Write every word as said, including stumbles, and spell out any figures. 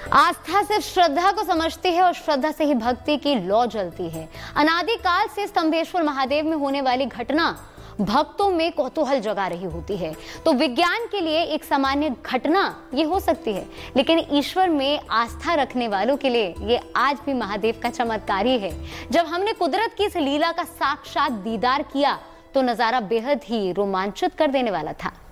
आस्था सिर्फ श्रद्धा को समझती है और श्रद्धा से ही भक्ति की लौ जलती है। अनादिकाल से स्तंभेश्वर महादेव में होने वाली घटना भक्तों में कौतूहल जगा रही होती है। तो विज्ञान के लिए एक सामान्य घटना ये हो सकती है, लेकिन ईश्वर में आस्था रखने वालों के लिए ये आज भी महादेव का चमत्कार ही है। जब हमने कुदरत की इस लीला का साक्षात दीदार किया तो नजारा बेहद ही रोमांचित कर देने वाला था।